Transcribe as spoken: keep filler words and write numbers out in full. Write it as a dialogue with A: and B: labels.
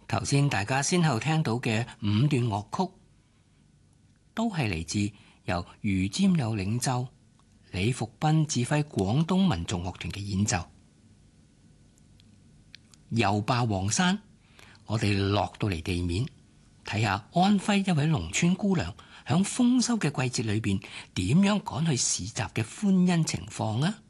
A: 頭先大家先後聽到嘅五段樂曲，都係嚟自由余占友領奏、李福斌指揮廣東民族樂團嘅演奏。又霸黃山，我哋落到嚟地面，睇下安徽一位農村姑娘響豐收嘅季節裏邊點樣趕去市集嘅歡欣情況啊！